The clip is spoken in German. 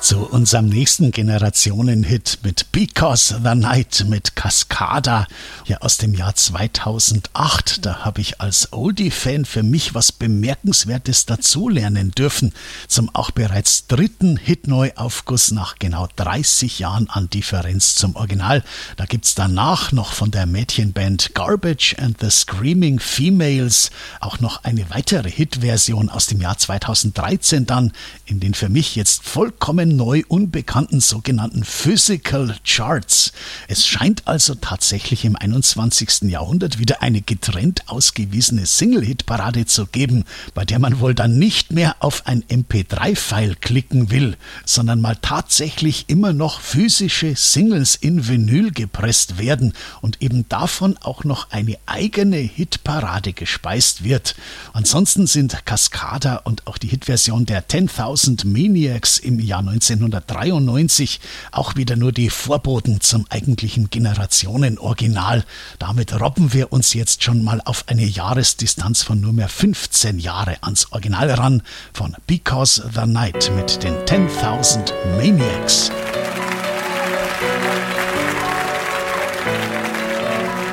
Zu unserem nächsten Generationen-Hit mit Because the Night mit Cascada, ja aus dem Jahr 2008. Da habe ich als Oldie-Fan für mich was Bemerkenswertes dazulernen dürfen. Zum auch bereits dritten Hit-Neuaufguss nach genau 30 Jahren an Differenz zum Original. Da gibt's danach noch von der Mädchenband Garbage and the Screaming Females auch noch eine weitere Hitversion aus dem Jahr 2013 dann in den für mich jetzt vollkommen neu unbekannten sogenannten Physical Charts. Es scheint also tatsächlich im 21. Jahrhundert wieder eine getrennt ausgewiesene Single-Hit-Parade zu geben, bei der man wohl dann nicht mehr auf ein MP3-File klicken will, sondern mal tatsächlich immer noch physische Singles in Vinyl gepresst werden und eben davon auch noch eine eigene Hitparade gespeist wird. Ansonsten sind Cascada und auch die Hitversion der 10,000 Maniacs im Jahr 1993 auch wieder nur die Vorboten zum eigentlichen Generationen-Original. Damit robben wir uns jetzt schon mal auf eine Jahresdistanz von nur mehr 15 Jahre ans Original ran, von Because the Night mit den 10,000 Maniacs.